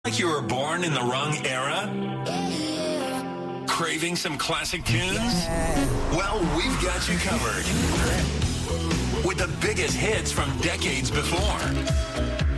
Like you were born in the wrong era? Craving some classic tunes? Well, we've got you covered with the biggest hits from decades before.